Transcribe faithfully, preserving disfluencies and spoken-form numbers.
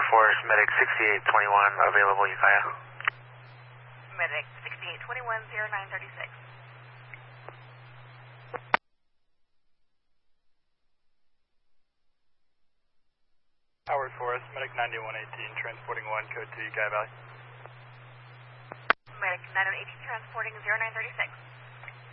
Force, Medic sixty-eight twenty-one, available, Ukiah. Medic sixty-eight twenty-one, zero nine thirty-six. Howard Forest, Medic ninety-one eighteen, transporting one, code two, Ukiah Valley. Medic ninety-one eighteen, transporting zero nine thirty-six.